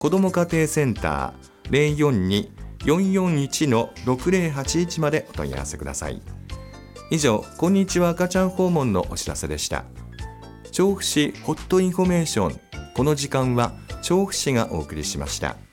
子ども家庭センター 042-441-6081 までお問い合わせください。以上、こんにちは赤ちゃん訪問のお知らせでした。調布市ホットインフォメーション、この時間は調布市がお送りしました。